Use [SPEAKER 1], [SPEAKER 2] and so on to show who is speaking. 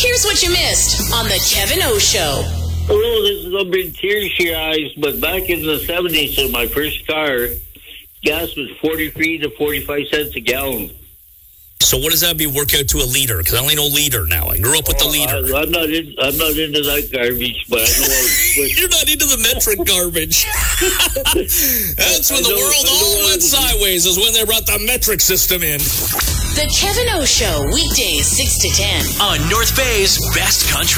[SPEAKER 1] Here's what you missed on the Kevin O Show.
[SPEAKER 2] Hello, this is going to bring tears to your eyes, but back in the 70s, in my first car, gas was 43 to 45 cents a gallon.
[SPEAKER 3] So what does that be work out to a liter? Because I only know liter now. I grew up with the liter.
[SPEAKER 2] I'm not into that garbage, but I know.
[SPEAKER 3] You're not into the metric garbage. That's when the world all went sideways, is when they brought the metric system in.
[SPEAKER 1] The Kevin O Show, weekdays 6 to 10
[SPEAKER 4] on North Bay's Best Country.